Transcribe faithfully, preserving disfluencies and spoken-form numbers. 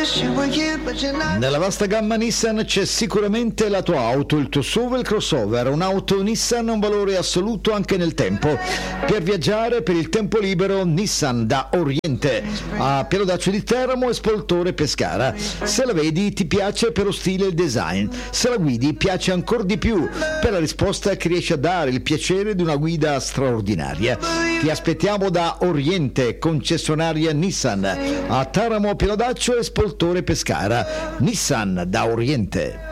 Nella vasta gamma Nissan c'è sicuramente la tua auto, il tuo S U V, il crossover. Un'auto Nissan ha un valore assoluto anche nel tempo. Per viaggiare, per il tempo libero, Nissan da Oriente, a Pielodaccio di Teramo e Spoltore Pescara. Se la vedi ti piace per lo stile e il design, se la guidi piace ancora di più per la risposta che riesci a dare, il piacere di una guida straordinaria. Ti aspettiamo da Oriente, concessionaria Nissan, a Teramo, Pielodaccio e Spoltore Pescara. Nissan da Oriente.